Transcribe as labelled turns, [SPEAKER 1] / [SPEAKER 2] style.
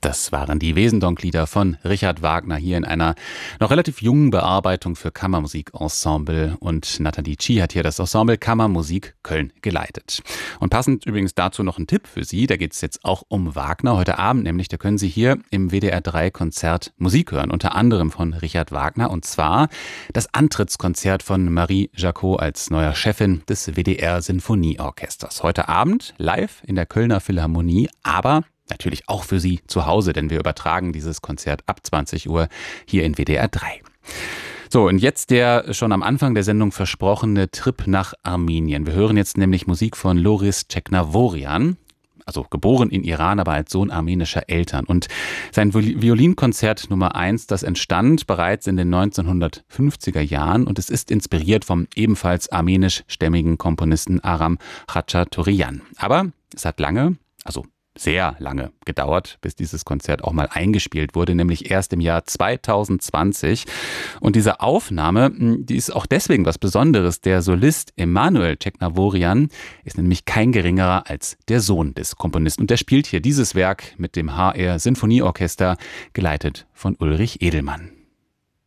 [SPEAKER 1] Das waren die Wesendonck-Lieder von Richard Wagner hier in einer noch relativ jungen Bearbeitung für Kammermusikensemble. Und Nathalie Tschy hat hier das Ensemble Kammermusik Köln geleitet. Und passend übrigens dazu noch ein Tipp für Sie. Da geht es jetzt auch um Wagner. Heute Abend nämlich, da können Sie hier im WDR 3 Konzert Musik hören. Unter anderem von Richard Wagner. Und zwar das Antrittskonzert von Marie Jacot als neuer Chefin des WDR Sinfonieorchesters. Heute Abend live in der Kölner Philharmonie. Aber natürlich auch für Sie zu Hause, denn wir übertragen dieses Konzert ab 20 Uhr hier in WDR 3. So, und jetzt der schon am Anfang der Sendung versprochene Trip nach Armenien. Wir hören jetzt nämlich Musik von Loris Tcheknavorian, also geboren in Iran, aber als Sohn armenischer Eltern. Und sein Violinkonzert Nummer 1, das entstand bereits in den 1950er Jahren und es ist inspiriert vom ebenfalls armenischstämmigen Komponisten Aram Khachaturian. Aber es hat sehr lange gedauert, bis dieses Konzert auch mal eingespielt wurde, nämlich erst im Jahr 2020. Und diese Aufnahme, die ist auch deswegen was Besonderes. Der Solist Emanuel Tcheknavorian ist nämlich kein geringerer als der Sohn des Komponisten. Und der spielt hier dieses Werk mit dem HR Sinfonieorchester, geleitet von Ulrich Edelmann.